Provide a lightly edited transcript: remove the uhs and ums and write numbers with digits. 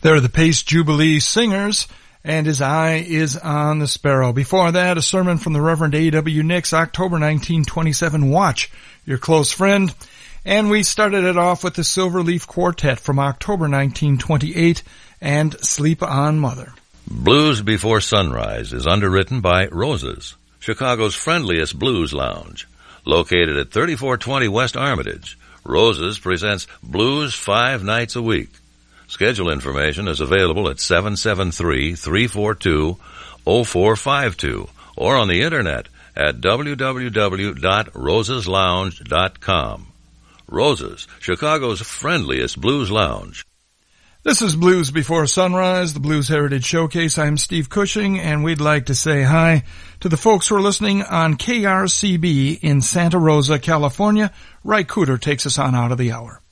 They're the Pace Jubilee Singers, and His Eye is on the Sparrow. Before that, a sermon from the Reverend A.W. Nix, October 1927, Watch Your Close Friend. And we started it off with the Silverleaf Quartet from October 1928, and Sleep On Mother. Blues Before Sunrise is underwritten by Roses, Chicago's friendliest blues lounge. Located at 3420 West Armitage, Roses presents blues 5 nights a week. Schedule information is available at 773-342-0452 or on the internet at www.roseslounge.com. Roses, Chicago's friendliest blues lounge. This is Blues Before Sunrise, the Blues Heritage Showcase. I'm Steve Cushing, and we'd like to say hi to the folks who are listening on KRCB in Santa Rosa, California. Ry Cooter takes us on out of the hour.